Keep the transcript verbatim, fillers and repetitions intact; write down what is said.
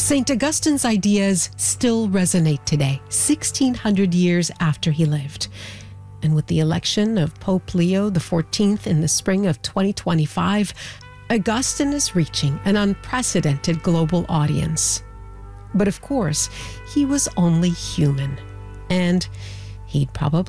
Saint Augustine's ideas still resonate today, sixteen hundred years after he lived. And with the election of Pope Leo the fourteenth in the spring of twenty twenty-five, Augustine is reaching an unprecedented global audience. But of course, he was only human, and he'd probably